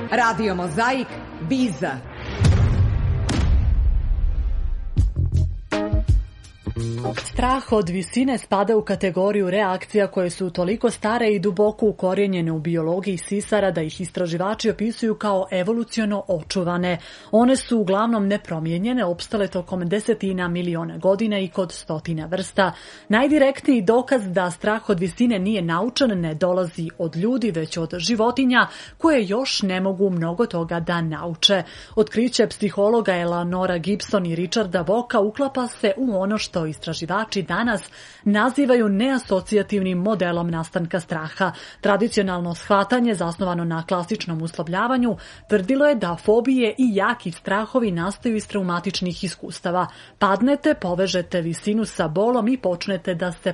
Radio Mozaik, Biza. Strah od visine spada u kategoriju reakcija koje su toliko stare i duboko ukorijenjene u biologiji sisara da ih istraživači opisuju kao evoluciono očuvane. One su uglavnom nepromijenjene, opstale tokom desetina miliona godina i kod stotina vrsta. Najdirektniji dokaz da strah od visine nije naučan ne dolazi od ljudi, već od životinja koje još ne mogu mnogo toga da nauče. Otkriće psihologa Eleanora Gibson i Richarda Voka uklapa se u ono što istraživači danas nazivaju neasocijativnim modelom nastanka straha. Tradicionalno shvatanje, zasnovano na klasičnom uslovljavanju, tvrdilo je da fobije i jaki strahovi nastaju iz traumatičnih iskustava. Padnete, povežete visinu sa bolom i počnete da se